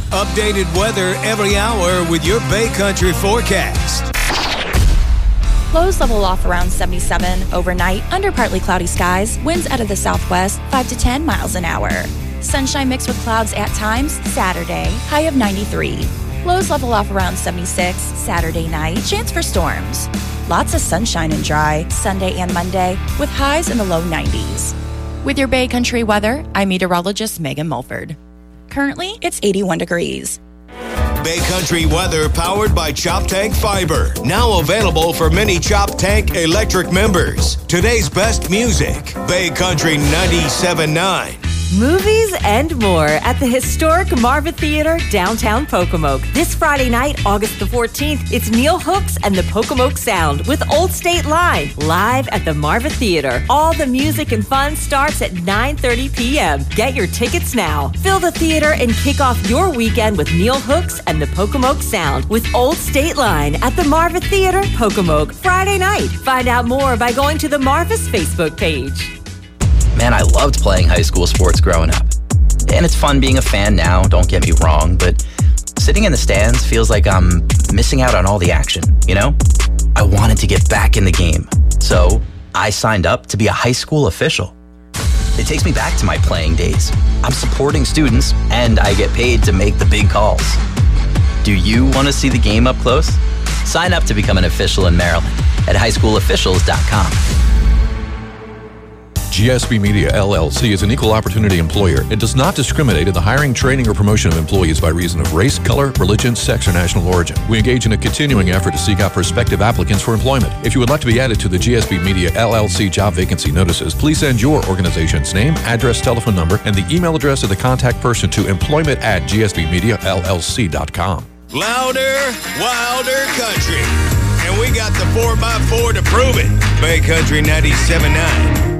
Updated weather every hour with your Bay Country forecast. Lows level off around 77 overnight under partly cloudy skies. Winds out of the southwest 5 to 10 miles an hour. Sunshine mixed with clouds at times Saturday, high of 93. Lows level off around 76 Saturday night. Chance for storms. Lots of sunshine and dry Sunday and Monday with highs in the low 90s. With your Bay Country weather, I'm meteorologist Megan Mulford. Currently, it's 81 degrees. Bay Country weather powered by Chop Tank Fiber. Now available for many Chop Tank electric members. Today's best music. Bay Country 97.9. Movies and more at the historic Marva Theater, downtown Pocomoke. This Friday night, August the 14th, it's Neil Hooks and the Pocomoke Sound with Old State Line, live at the Marva Theater. All the music and fun starts at 9:30 p.m. Get your tickets now. Fill the theater and kick off your weekend with Neil Hooks and the Pocomoke Sound with Old State Line at the Marva Theater, Pocomoke, Friday night. Find out more by going to the Marva's Facebook page. Man, I loved playing high school sports growing up. And it's fun being a fan now, don't get me wrong, but sitting in the stands feels like I'm missing out on all the action, you know? I wanted to get back in the game, so I signed up to be a high school official. It takes me back to my playing days. I'm supporting students, and I get paid to make the big calls. Do you want to see the game up close? Sign up to become an official in Maryland at highschoolofficials.com. GSB Media LLC is an equal opportunity employer. It does not discriminate in the hiring, training, or promotion of employees by reason of race, color, religion, sex, or national origin. We engage in a continuing effort to seek out prospective applicants for employment. If you would like to be added to the GSB Media LLC job vacancy notices, please send your organization's name, address, telephone number, and the email address of the contact person to employment@gsbmediallc.com. Louder, wilder country. And we got the 4x4 to prove it. Bay Country 97.9.